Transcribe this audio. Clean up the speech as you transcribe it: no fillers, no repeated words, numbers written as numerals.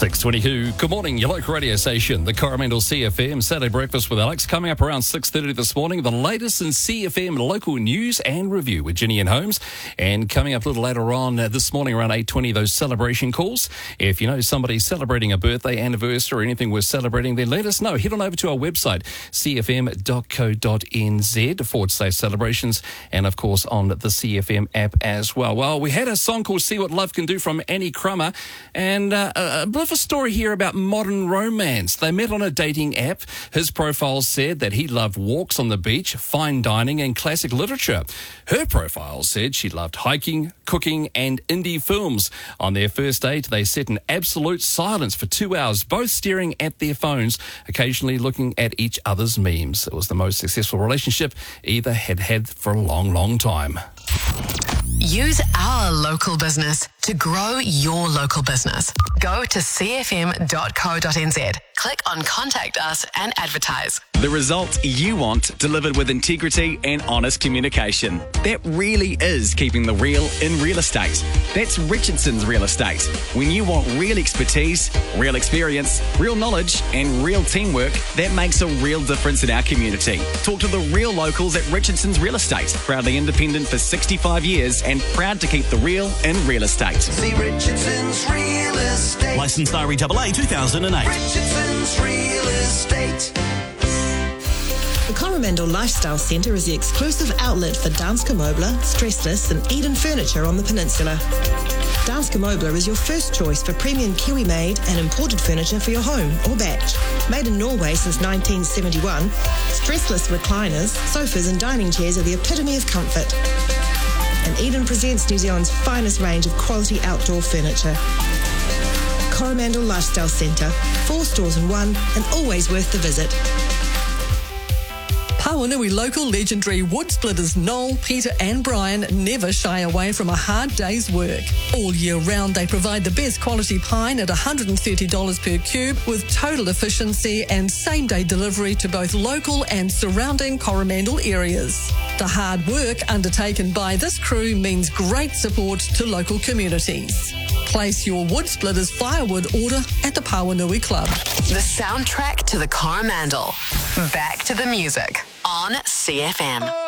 6:22. Good morning, your local radio station, the Coromandel CFM Saturday Breakfast with Alex. Coming up around 6:30 this morning, the latest in CFM local news and review with Ginny and Holmes. And coming up a little later on this morning around 8:20, those celebration calls. If you know somebody celebrating a birthday, anniversary, or anything worth celebrating, then let us know. Head on over to our website, cfm.co.nz/celebrations, and of course on the CFM app as well. Well, we had a song called See What Love Can Do from Annie Crummer, and a bit of a story here about modern romance. They met on a dating app. His profile said that he loved walks on the beach, fine dining, and classic literature. Her profile said she loved hiking, cooking, and indie films. On their first date, they sat in absolute silence for 2 hours, both staring at their phones, occasionally looking at each other's memes. It was the most successful relationship either had had for a long, long time. Use our local business to grow your local business. Go to cfm.co.nz. Click on Contact Us and advertise. The result you want, delivered with integrity and honest communication. That really is keeping the real in real estate. That's Richardson's Real Estate. When you want real expertise, real experience, real knowledge, and real teamwork, that makes a real difference in our community. Talk to the real locals at Richardson's Real Estate. Proudly independent for 65 years and proud to keep the real in real estate. See Richardson's Real Estate. Licensed REAA 2008. Richardson's Real Estate. The Coromandel Lifestyle Centre is the exclusive outlet for Danske Møbler, Stressless and Eden Furniture on the peninsula. Danske Møbler is your first choice for premium Kiwi-made and imported furniture for your home or batch. Made in Norway since 1971, Stressless recliners, sofas and dining chairs are the epitome of comfort. And Eden presents New Zealand's finest range of quality outdoor furniture. Coromandel Lifestyle Centre, 4 stores in one, and always worth the visit. Pawanui local legendary wood splitters Noel, Peter and Brian never shy away from a hard day's work. All year round they provide the best quality pine at $130 per cube with total efficiency and same-day delivery to both local and surrounding Coromandel areas. The hard work undertaken by this crew means great support to local communities. Place your wood splitters firewood order at the Pawanui Club. The soundtrack to the Coromandel. Back to the music on CFM.